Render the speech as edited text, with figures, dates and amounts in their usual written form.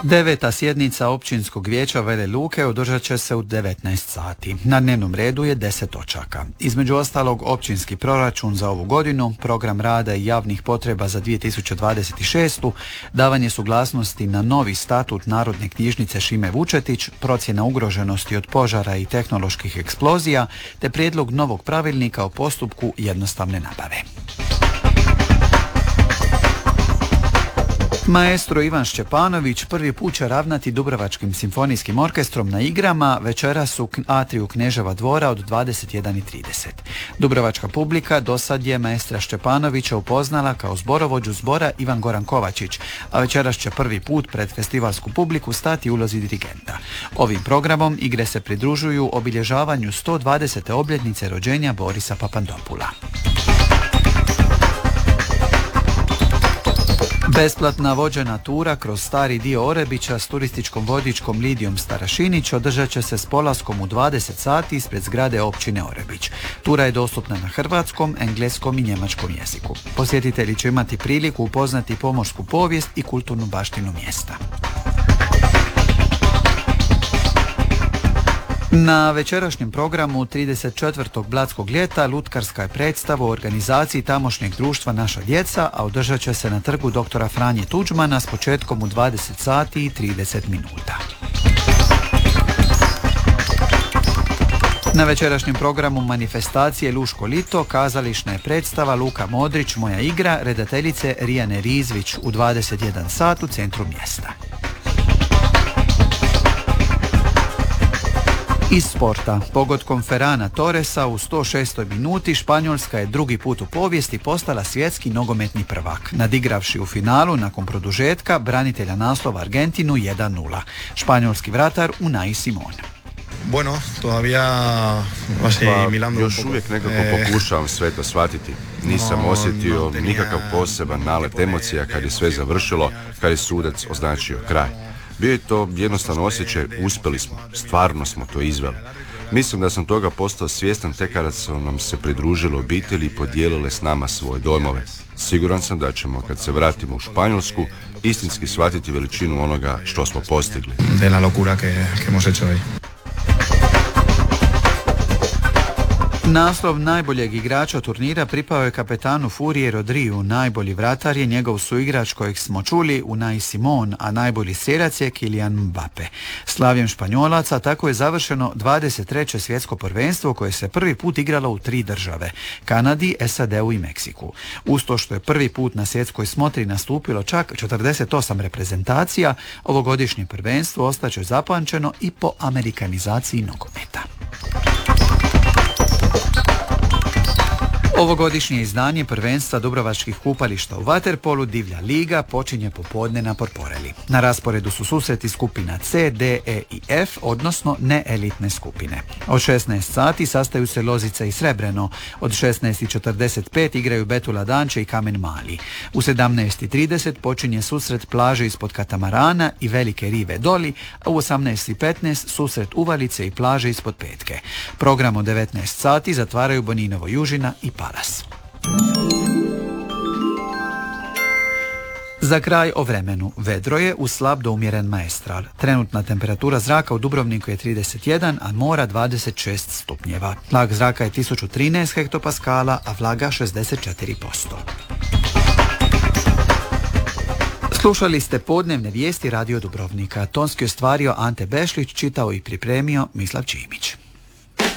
Deveta sjednica općinskog vijeća Vele Luke održat će se u 19 sati. Na dnevnom redu je 10 točaka. Između ostalog, općinski proračun za ovu godinu, program rada i javnih potreba za 2026. davanje suglasnosti na novi statut Narodne knjižnice Šime Vučetić, procjena ugroženosti od požara i tehnoloških eksplozija, te prijedlog novog pravilnika o postupku jednostavne nabave. Maestro Ivan Šćepanović prvi put će ravnati Dubrovačkim simfonijskim orkestrom na igrama večeras u atriju Kneževa dvora od 21:30. Dubrovačka publika dosad je maestra Šćepanovića upoznala kao zborovođu zbora Ivan Goran Kovačić, a večeras će prvi put pred festivalsku publiku stati u ulozi dirigenta. Ovim programom igre se pridružuju obilježavanju 120. obljetnice rođenja Borisa Papandopula. Besplatna vođena tura kroz stari dio Orebića s turističkom vodičkom Lidijom Starašinić održat će se s polaskom u 20 sati ispred zgrade općine Orebić. Tura je dostupna na hrvatskom, engleskom i njemačkom jeziku. Posjetitelji će imati priliku upoznati pomorsku povijest i kulturnu baštinu mjesta. Na večerašnjem programu 34. Blatskog ljeta lutkarska je predstava u organizaciji tamošnjeg društva Naša djeca, a održat će se na trgu dr. Franje Tuđmana s početkom u 20 sati i 30 minuta. Na večerašnjem programu manifestacije Luško lito kazališna je predstava Luka Modrić, Moja igra, redateljice Rijane Rizvić u 21 sat u centru mjesta. Iz sporta, pogodkom Ferrana Torresa u 106. minuti Španjolska je drugi put u povijesti postala svjetski nogometni prvak, nadigravši u finalu nakon produžetka branitelja naslova Argentinu 1:0. Španjolski vratar Unai Simon. Bueno, todavía Milano još uvijek nekako pokušavam sve to shvatiti. Nisam osjetio nikakav poseban nalet emocija kad je sve završilo, kad je sudac označio kraj. Bio je to jednostavno osjećaj, uspjeli smo, stvarno smo to izveli. Mislim da sam toga postao svjestan tek kada su nam se pridružile obitelji i podijelile s nama svoje dojmove. Siguran sam da ćemo, kad se vratimo u Španjolsku, istinski shvatiti veličinu onoga što smo postigli. De la locura que hemos hecho hoy. Naslov najboljeg igrača turnira pripao je kapetanu Furije Rodriju. Najbolji vratar je njegov suigrač kojeg smo čuli, Unai Simon, a najbolji strelac je Kylian Mbappe. Slavljem Španjolaca tako je završeno 23. svjetsko prvenstvo koje se prvi put igralo u 3 države, Kanadi, SAD-u i Meksiku. Uz to što je prvi put na svjetskoj smotri nastupilo čak 48 reprezentacija, ovogodišnje prvenstvo ostaće zapamćeno i po amerikanizaciji nogometa. Ovogodišnje izdanje prvenstva Dubrovačkih kupališta u vaterpolu Divlja liga počinje popodne na Porporeli. Na rasporedu su susreti skupina C, D, E i F, odnosno neelitne skupine. Od 16 sati sastaju se Lozica i Srebreno. Od 16:45 igraju Betula Danče i Kamen Mali. U 17:30 počinje susret plaže ispod katamarana i velike rive Doli, a u 18:15 susret uvalice i plaže ispod Petke. Program od 19 sati zatvaraju Boninovo Južina i Palas. Za kraj o vremenu. Vedro je uz slab do umjeren maestral. Trenutna temperatura zraka u Dubrovniku je 31, a mora 26 stupnjeva. Tlak zraka je 1013 hektopaskala, a vlaga 64%. Slušali ste podnevne vijesti Radio Dubrovnika. Tonski ostvario Ante Bešlić, čitao i pripremio Mislav Čimić.